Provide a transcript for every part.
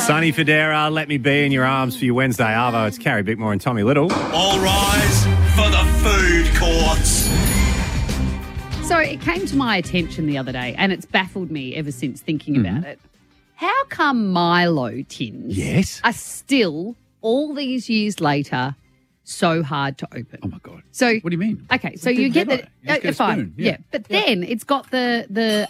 Sonny Fodera, Let Me Be in Your Arms for your Wednesday Arvo. It's Carrie Bickmore and Tommy Little. All rise for the food courts. So it came to my attention the other day, and it's baffled me ever since thinking about it. How come Milo tins are still, all these years later, so hard to open? Oh, my God. So What do you mean? Okay, so you get the You just get a fine, spoon, yeah. But then it's got the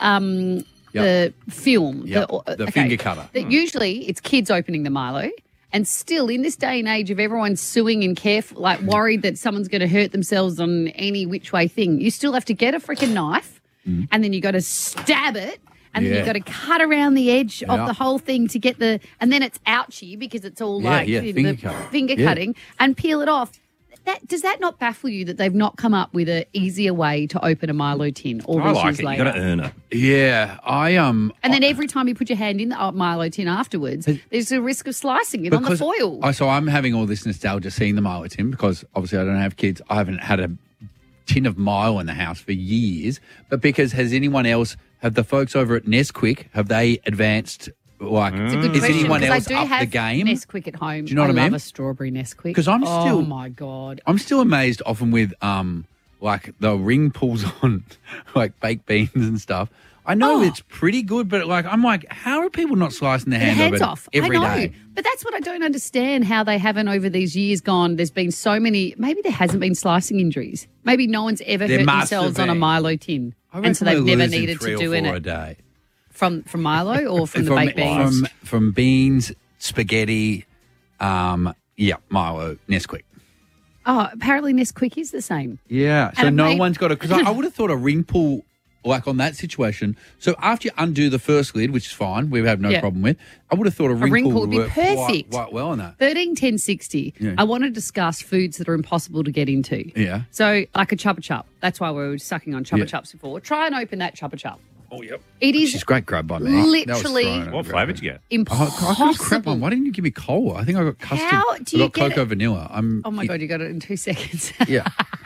film, Yep. The finger cutter. That usually it's kids opening the Milo, and still in this day and age of everyone suing and careful, like worried that someone's going to hurt themselves on any which way thing, you still have to get a freaking knife, and then you got to stab it. And then you've got to cut around the edge of the whole thing to get and then it's ouchy because it's all finger cutting and peel it off. Does that not baffle you that they've not come up with an easier way to open a Milo tin all these years later? You've got to earn it. Yeah, And then every time you put your hand in the Milo tin afterwards, there's a risk of slicing it on the foil. So I'm having all this nostalgia seeing the Milo tin because obviously I don't have kids. I haven't had a tin of Milo in the house for years. But because have the folks over at Nesquik, have they advanced? Like, It's a good is question, anyone else I do up have the game? Nesquik at home. Do you know what I mean? I love a strawberry Nesquik. Because I'm still, oh my God, I'm still amazed often with like the ring pulls on like baked beans and stuff. I know it's pretty good, but I'm like, how are people not slicing their heads over off every I know, day? But that's what I don't understand. How they haven't over these years gone. There's been so many. Maybe there hasn't been slicing injuries. Maybe no one's ever hurt themselves on a Milo tin, and so they've never needed to do it. A day. From Milo or from the baked beans? From beans, spaghetti, Milo, Nesquik. Oh, apparently Nesquik is the same. Yeah, so no one's got it. Because I would have thought a ring pull, like on that situation, so after you undo the first lid, which is fine, we have no problem with, I would have thought a ring pull would be perfect. Quite well on that. 13 10 60. Yeah. I want to discuss foods that are impossible to get into. Yeah. So like a Chupa Chup. That's why we were sucking on Chupa Chups before. Try and open that Chupa Chup. Oh, yep. It is She's great grub by me. literally What flavour did you get? impossible. I got crap one. Why didn't you give me cola? I think I got custard. How do you I got get cocoa it? vanilla. Oh my God, you got it in 2 seconds. Yeah.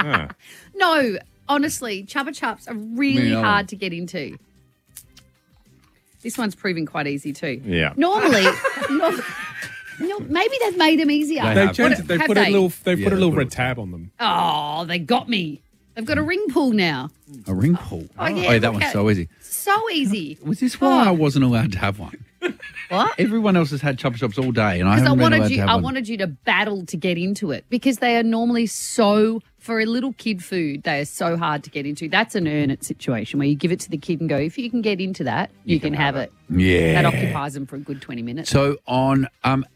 No, honestly, Chupa Chups are really hard to get into. This one's proving quite easy too. Yeah. Normally, maybe they've made them easier. They put a little red tab on them. Oh, they got me. They've got a ring pull now. A ring pull. Oh, yeah, that one's so easy. So easy. Was this why I wasn't allowed to have one? What? Everyone else has had Chupa Chups all day, and I Because haven't been allowed to have I one. wanted you to battle to get into it because they are normally for a little kid food, they are so hard to get into. That's an earn it situation where you give it to the kid and go, if you can get into that, you can have it. Yeah. That occupies them for a good 20 minutes. So on,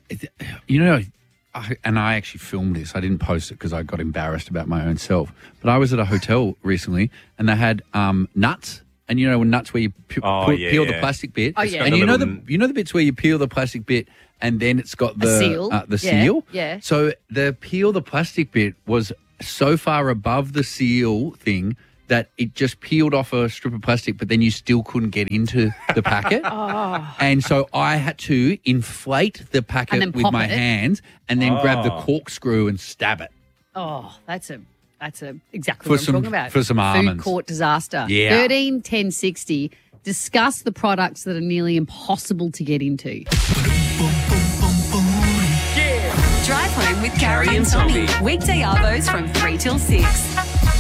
and I actually filmed this. I didn't post it because I got embarrassed about my own self. But I was at a hotel recently, and they had nuts. And nuts where you peel the plastic bit. Oh yeah. And you know the bits where you peel the plastic bit, and then it's got the seal. Yeah. So the peel the plastic bit was so far above the seal thing that it just peeled off a strip of plastic, but then you still couldn't get into the packet. And so I had to inflate the packet with my hands and then grab the corkscrew and stab it. Oh, that's exactly what I'm talking about. For some almonds. Food court disaster. Yeah. 13 10 60. Discuss the products that are nearly impossible to get into. Drive home with Carrie and Tommy. Weekday arvos from 3 till 6.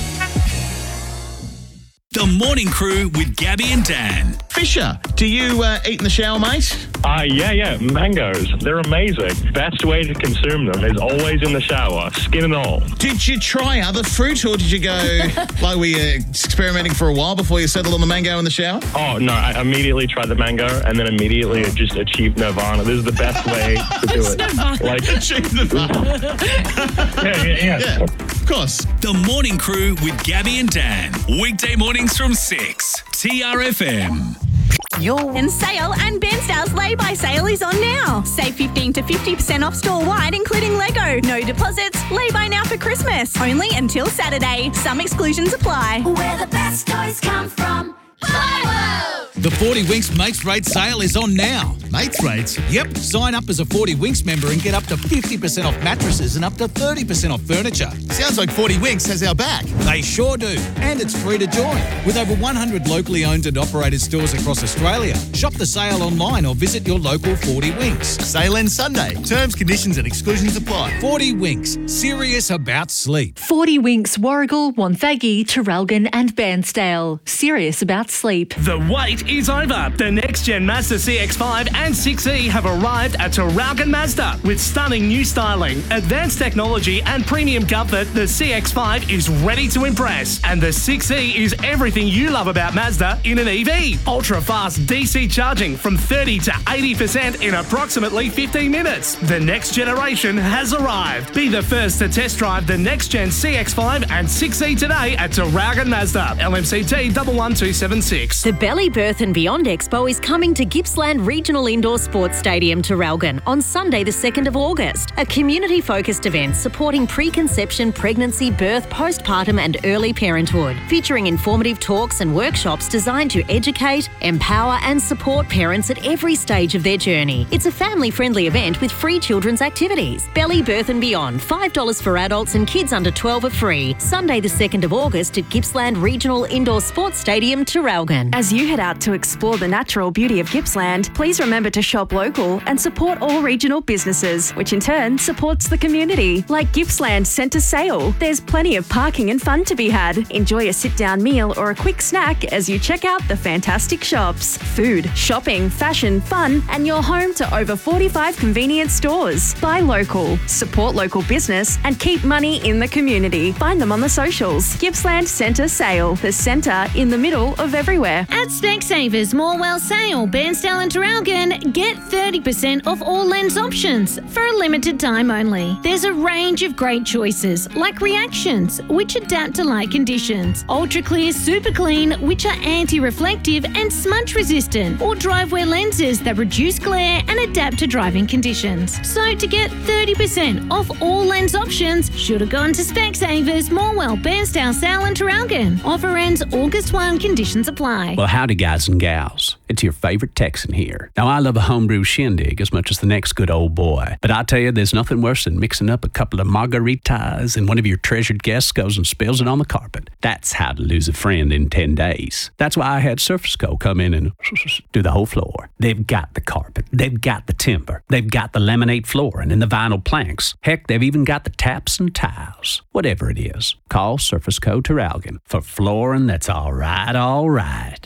The Morning Crew with Gabby and Dan. Fisher, do you eat in the shower, mate? Yeah. Mangoes. They're amazing. Best way to consume them is always in the shower, skin and all. Did you try other fruit, or did you go like we experimenting for a while before you settled on the mango in the shower? Oh, no, I immediately tried the mango and then immediately just achieved nirvana. This is the best way to do it. Achieved nirvana. Yeah. Of course. The Morning Crew with Gabby and Dan. Weekday mornings from 6. TRFM. And sale and Bairnsdale's lay-by sale is on now. Save 15 to 50% off store-wide, including Lego. No deposits, lay-by now for Christmas. Only until Saturday. Some exclusions apply. Where the best toys come from. Fly World! The 40 Winks Mates Rate sale is on now. Mates rates? Yep. Sign up as a 40 Winks member and get up to 50% off mattresses and up to 30% off furniture. Sounds like 40 Winks has our back. They sure do. And it's free to join. With over 100 locally owned and operated stores across Australia. Shop the sale online or visit your local 40 Winks. Sale ends Sunday. Terms, conditions and exclusions apply. 40 Winks. Serious about sleep. 40 Winks, Warragul, Wonthaggi, Traralgon and Bairnsdale. Serious about sleep. The wait is over. The next-gen Mazda CX-5 and 6E have arrived at Traralgon Mazda. With stunning new styling, advanced technology and premium comfort, the CX-5 is ready to impress. And the 6E is everything you love about Mazda in an EV. Ultra-fast DC charging from 30 to 80% in approximately 15 minutes. The next generation has arrived. Be the first to test drive the next-gen CX-5 and 6E today at Traralgon Mazda. LMCT 11276. The Belly Birth and Beyond Expo is coming to Gippsland Regional Indoor Sports Stadium, Traralgon on Sunday the 2nd of August. A community-focused event supporting preconception, pregnancy, birth, postpartum and early parenthood. Featuring informative talks and workshops designed to educate, empower and support parents at every stage of their journey. It's a family-friendly event with free children's activities. Belly Birth and Beyond, $5 for adults and kids under 12 are free. Sunday the 2nd of August at Gippsland Regional Indoor Sports Stadium, Traralgon. As you head out to explore the natural beauty of Gippsland, please remember to shop local and support all regional businesses, which in turn supports the community. Like Gippsland Centre Sale, there's plenty of parking and fun to be had. Enjoy a sit-down meal or a quick snack as you check out the fantastic shops. Food, shopping, fashion, fun, and you're home to over 45 convenience stores. Buy local, support local business, and keep money in the community. Find them on the socials. Gippsland Centre Sale, the centre in the middle of everywhere. At Specsavers Morwell Sale, Bairnsdale and Traralgon, get 30% off all lens options for a limited time only. There's a range of great choices like Reactions, which adapt to light conditions, Ultra Clear Super Clean, which are anti-reflective and smudge resistant, or Drivewear lenses that reduce glare and adapt to driving conditions. So to get 30% off all lens options, should have gone to Specsavers Morwell, Bairnsdale, Sale and Traralgon. Offer ends August 1, conditions apply. Well, howdy, guys and gals. It's your favorite Texan here. Now, I love a homebrew shindig as much as the next good old boy. But I tell you, there's nothing worse than mixing up a couple of margaritas and one of your treasured guests goes and spills it on the carpet. That's how to lose a friend in 10 days. That's why I had Surface Co. come in and do the whole floor. They've got the carpet. They've got the timber. They've got the laminate flooring and the vinyl planks. Heck, they've even got the taps and tiles. Whatever it is, call Surface Co. Traralgon for flooring that's all right, all right.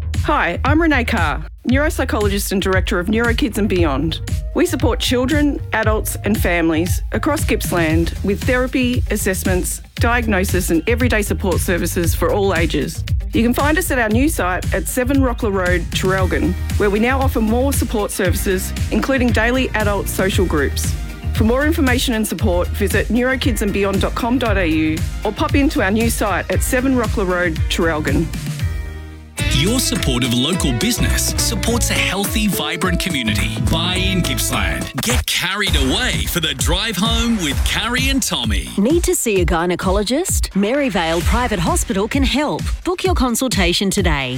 Hi, I'm Renee Carr, neuropsychologist and director of NeuroKids and Beyond. We support children, adults and families across Gippsland with therapy, assessments, diagnosis and everyday support services for all ages. You can find us at our new site at 7 Rockler Road, Traralgon, where we now offer more support services, including daily adult social groups. For more information and support, visit neurokidsandbeyond.com.au or pop into our new site at 7 Rockler Road, Traralgon. Your support of local business supports a healthy, vibrant community. Buy in Gippsland. Get carried away for the drive home with Carrie and Tommy. Need to see a gynecologist? Maryvale Private Hospital can help. Book your consultation today.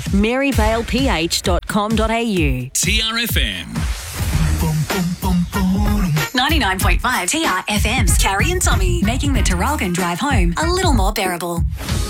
maryvaleph.com.au. TRFM. 99.5 TRFM's Carrie and Tommy, making the Traralgon drive home a little more bearable.